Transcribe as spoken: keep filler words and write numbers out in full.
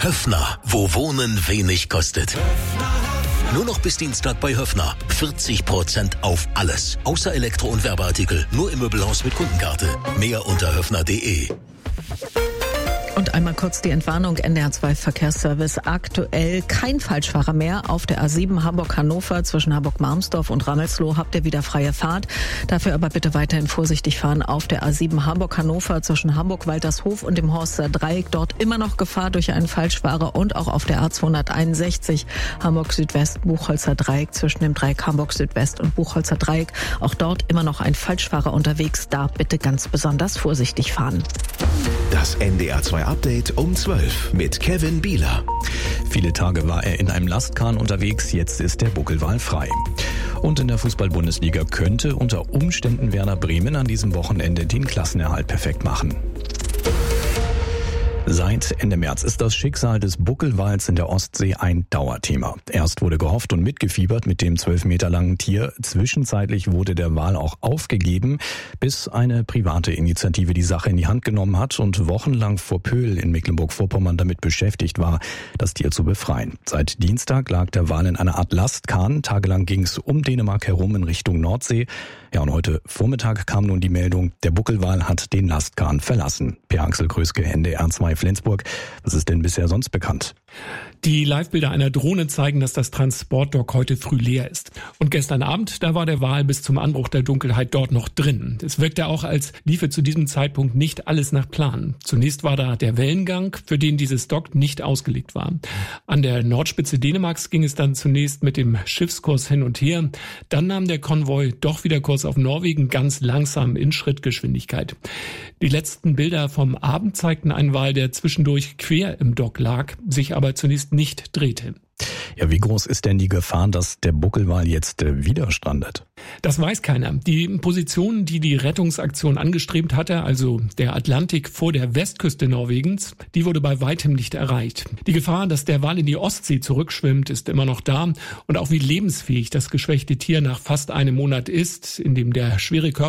Höffner, wo Wohnen wenig kostet. Nur noch bis Dienstag bei Höffner. vierzig Prozent auf alles. Außer Elektro- und Werbeartikel. Nur im Möbelhaus mit Kundenkarte. Mehr unter höffner punkt de. Und einmal kurz die Entwarnung, N D R zwei Verkehrsservice. Aktuell kein Falschfahrer mehr. Auf der A sieben Hamburg-Hannover zwischen Hamburg-Marmsdorf und Rammelsloh habt ihr wieder freie Fahrt. Dafür aber bitte weiterhin vorsichtig fahren. Auf der A sieben Hamburg-Hannover zwischen Hamburg-Waltershof und dem Horster Dreieck. Dort immer noch Gefahr durch einen Falschfahrer. Und auch auf der A zweihunderteinundsechzig Hamburg-Südwest Buchholzer Dreieck zwischen dem Dreieck Hamburg-Südwest und Buchholzer Dreieck. Auch dort immer noch ein Falschfahrer unterwegs. Da bitte ganz besonders vorsichtig fahren. Das N D R zwei Update um zwölf mit Kevin Bieler. Viele Tage war er in einem Lastkahn unterwegs, jetzt ist der Buckelwal frei. Und in der Fußball-Bundesliga könnte unter Umständen Werder Bremen an diesem Wochenende den Klassenerhalt perfekt machen. Seit Ende März ist das Schicksal des Buckelwals in der Ostsee ein Dauerthema. Erst wurde gehofft und mitgefiebert mit dem zwölf Meter langen Tier. Zwischenzeitlich wurde der Wal auch aufgegeben, bis eine private Initiative die Sache in die Hand genommen hat und wochenlang vor Pöhl in Mecklenburg-Vorpommern damit beschäftigt war, das Tier zu befreien. Seit Dienstag lag der Wal in einer Art Lastkahn. Tagelang ging es um Dänemark herum in Richtung Nordsee. Ja, und heute Vormittag kam nun die Meldung, der Buckelwal hat den Lastkahn verlassen. Per Axel Kröske, N D R zwei Flensburg. Was ist denn bisher sonst bekannt? Die Livebilder einer Drohne zeigen, dass das Transportdock heute früh leer ist. Und gestern Abend, da war der Wal bis zum Anbruch der Dunkelheit dort noch drin. Es wirkte auch, als liefe zu diesem Zeitpunkt nicht alles nach Plan. Zunächst war da der Wellengang, für den dieses Dock nicht ausgelegt war. An der Nordspitze Dänemarks ging es dann zunächst mit dem Schiffskurs hin und her. Dann nahm der Konvoi doch wieder Kurs auf Norwegen, ganz langsam in Schrittgeschwindigkeit. Die letzten Bilder vom Abend zeigten einen Wal, der zwischendurch quer im Dock lag, sich aber zunächst nicht drehte. Ja, wie groß ist denn die Gefahr, dass der Buckelwal jetzt äh, wieder strandet? Das weiß keiner. Die Position, die die Rettungsaktion angestrebt hatte, also der Atlantik vor der Westküste Norwegens, die wurde bei weitem nicht erreicht. Die Gefahr, dass der Wal in die Ostsee zurückschwimmt, ist immer noch da. Und auch wie lebensfähig das geschwächte Tier nach fast einem Monat ist, in dem der schwere Körper